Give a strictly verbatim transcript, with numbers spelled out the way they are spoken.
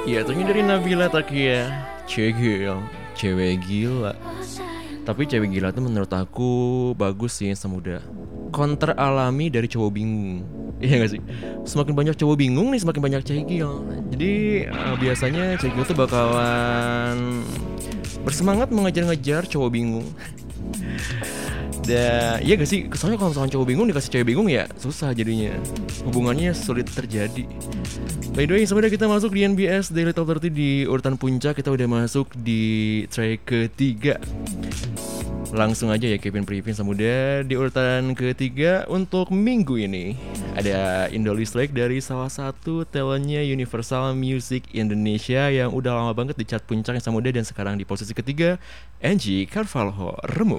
Ya, tentunya dari Nabila Takia, cegil, cewek gila. Tapi cewek gila tuh menurut aku bagus sih Samuda. Counter alami dari cowok bingung. Iya gak sih? Semakin banyak cowok bingung nih semakin banyak cegil. Jadi eh, biasanya cegil tuh bakalan bersemangat mengejar-ngejar cowok bingung. Dan iya gak sih? Soalnya kalau misalkan cowok bingung dikasih cewek bingung ya susah jadinya. Hubungannya sulit terjadi. By the way, sebenarnya kita masuk di N B S Daily Top tiga puluh di urutan puncak. Kita udah masuk di track ketiga. Langsung aja ya Kevin Previn Samuda di urutan ketiga untuk minggu ini. Ada Indolistrike dari salah satu talentnya Universal Music Indonesia yang udah lama banget di chart puncaknya Samuda dan sekarang di posisi ketiga, Angie Carvalho, Remuk.